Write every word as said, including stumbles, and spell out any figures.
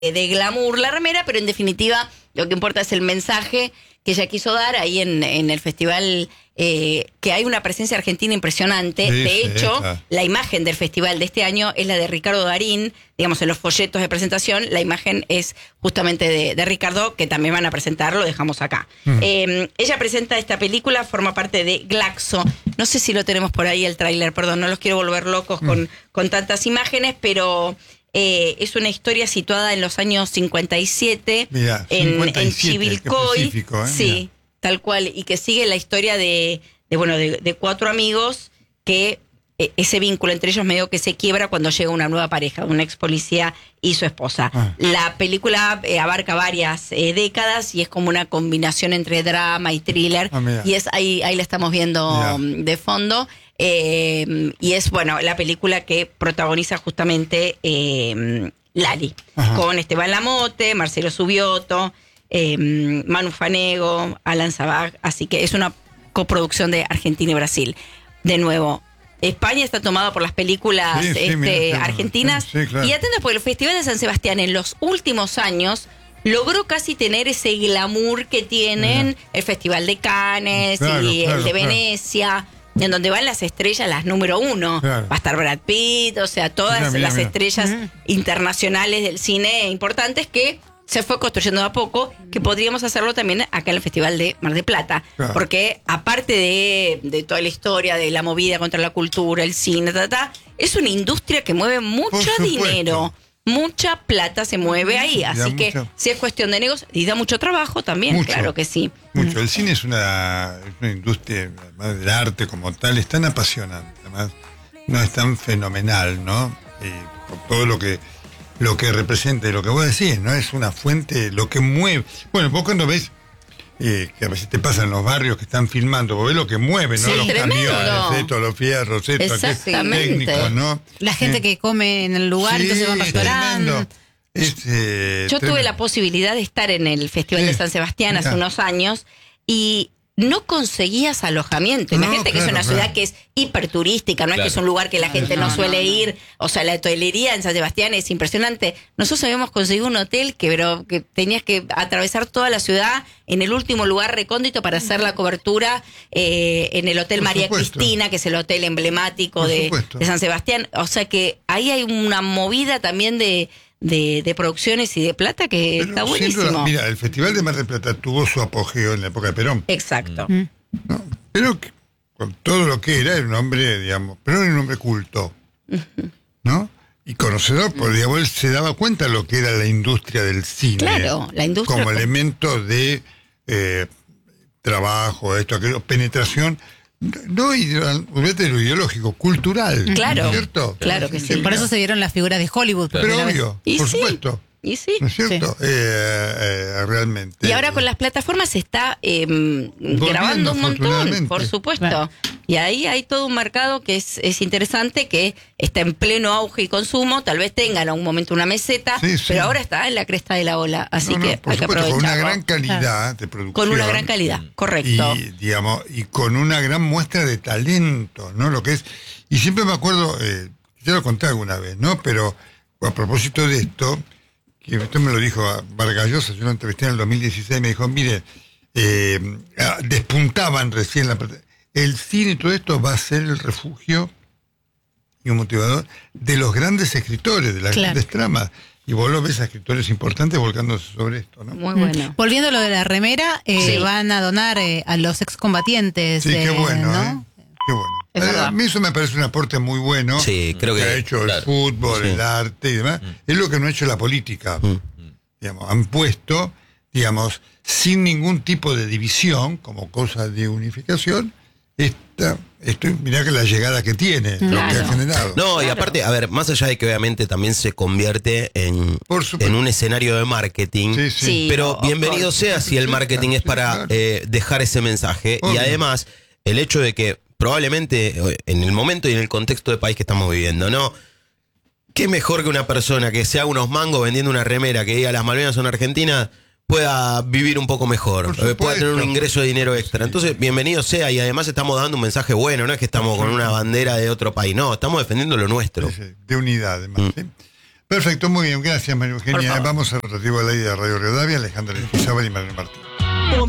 de glamour la remera, pero en definitiva lo que importa es el mensaje que ella quiso dar ahí en, en el festival, eh, que hay una presencia argentina impresionante. Sí, de sí, hecho, claro. la imagen del festival de este año es la de Ricardo Darín, digamos en los folletos de presentación, la imagen es justamente de, de Ricardo, que también van a presentar, lo dejamos acá. Mm. Eh, ella presenta esta película, forma parte de Glaxo, no sé si lo tenemos por ahí el tráiler, perdón, no los quiero volver locos mm. con, con tantas imágenes, pero... Eh, es una historia situada en los años cincuenta y siete, Mirá, en, cincuenta y siete, en Chivilcoy, ¿eh? Sí, Mirá. tal cual, y que sigue la historia de, de bueno, de, de cuatro amigos que eh, ese vínculo entre ellos medio que se quiebra cuando llega una nueva pareja, una ex policía y su esposa. Ah. La película eh, abarca varias eh, décadas y es como una combinación entre drama y thriller, ah, y es ahí, ahí la estamos viendo mirá. de fondo. Eh, y es, bueno, la película que protagoniza justamente eh, Lali, Ajá. con Esteban Lamote, Marcelo Subioto, eh, Manu Fanego, Alan Sabag, así que es una coproducción de Argentina y Brasil. De nuevo, España está tomada por las películas sí, sí, este, mira, argentinas, sí, sí, claro. y atentos porque el Festival de San Sebastián en los últimos años logró casi tener ese glamour que tienen mira. el Festival de Cannes claro, y claro, el de Venecia, claro. en donde van las estrellas, las número uno. Claro. Va a estar Brad Pitt, o sea, todas mira, mira, las mira. estrellas uh-huh. internacionales del cine importantes que se fue construyendo de a poco, que podríamos hacerlo también acá en el Festival de Mar del Plata. Claro. Porque aparte de, de toda la historia, de la movida contra la cultura, el cine, ta, ta, es una industria que mueve mucho dinero. Mucha plata se mueve ahí, así que mucho. si es cuestión de negocios, y da mucho trabajo también, mucho, claro que sí. Mucho, el cine es una, es una industria, además del arte como tal, es tan apasionante, además no es tan fenomenal, ¿no? Y por todo lo que lo que representa, lo que vos decís, ¿no? Es una fuente, lo que mueve. Bueno, vos cuando ves, eh, que a veces te pasa en los barrios que están filmando, vos ves lo que mueve, ¿no? Sí, los tremendo. camiones, esto, los fierros, esto, técnicos, ¿no? La gente eh, que come en el lugar, sí, entonces va a un restaurante. Es, eh, Yo tremendo. tuve la posibilidad de estar en el Festival sí. de San Sebastián hace Mirá. unos años y no conseguías alojamiento. Imagínate no, claro, que es una ciudad claro. que es hiperturística, no claro. es que es un lugar que la gente no, no suele no, no. ir. O sea, la hotelería en San Sebastián es impresionante. Nosotros habíamos conseguido un hotel que, pero, que tenías que atravesar toda la ciudad en el último lugar recóndito para hacer la cobertura eh, en el Hotel Por María supuesto. Cristina, que es el hotel emblemático de, de San Sebastián. O sea que ahí hay una movida también de... De, de producciones y de plata que Pero está buenísimo. Duda, mira, el Festival de Mar del Plata tuvo su apogeo en la época de Perón. Exacto. Mm. ¿No? Pero que, con todo lo que era, era un hombre, digamos, Perón era un hombre culto, uh-huh. ¿no? Y conocedor, porque digamos, él se daba cuenta de lo que era la industria del cine. Claro, la industria. Como elemento de eh, trabajo, esto, aquello, penetración. No, olvídate de lo ideológico, cultural. Claro, ¿cierto? Claro que sí. Por eso se dieron las figuras de Hollywood. Pero obvio, y por sí, supuesto. Y sí. ¿No es cierto? Sí. Eh, eh, realmente. Y ahora con las plataformas se está eh, grabando un montón, por supuesto. Claro. Y ahí hay todo un mercado que es, es interesante, que está en pleno auge y consumo. Tal vez tengan a un momento una meseta, sí, sí. pero ahora está en la cresta de la ola. Así no, no, que por hay supuesto, que aprovecharlo. Con una gran calidad claro. de producción. Con una gran calidad, correcto. Y, digamos, y con una gran muestra de talento, ¿no? Lo que es. Y siempre me acuerdo, eh, ya lo conté alguna vez, ¿no? Pero a propósito de esto, que usted me lo dijo a Vargas Llosa, yo lo entrevisté en el dos mil dieciséis, me dijo, mire, eh, despuntaban recién la... El cine y todo esto va a ser el refugio y un motivador de los grandes escritores, de las claro. grandes tramas. Y vos lo ves a escritores importantes volcándose sobre esto, ¿no? Muy bueno. Volviendo a lo de la remera, eh, sí. van a donar eh, a los excombatientes. Sí, qué eh, bueno, ¿no? ¿eh? Qué bueno. A, a mí eso me parece un aporte muy bueno. Sí, creo que, que ha hecho claro. el fútbol, sí. el arte y demás. Mm. Es lo que no ha hecho la política. Mm. Digamos, han puesto, digamos, sin ningún tipo de división, como cosa de unificación, esta, esto, mirá que la llegada que tiene, claro. lo que ha generado. No, claro. y aparte, a ver, más allá de que obviamente también se convierte en, en un escenario de marketing, sí, sí. Sí, pero o, bienvenido o, sea si el marketing sí, es para claro. eh, dejar ese mensaje. Obvio. Y además, el hecho de que probablemente en el momento y en el contexto de país que estamos viviendo, ¿no? Qué mejor que una persona que se haga unos mangos vendiendo una remera que diga las Malvinas son argentinas pueda vivir un poco mejor, pueda tener un ingreso de dinero extra. Entonces, bienvenido sea, y además estamos dando un mensaje bueno, no es que estamos con una bandera de otro país, no, estamos defendiendo lo nuestro. De unidad, además. Mm. ¿sí? Perfecto, muy bien, gracias María Eugenia. Vamos al rotativo de la de Radio Rivadavia, Alejandra Letizábal y Manuel Martín.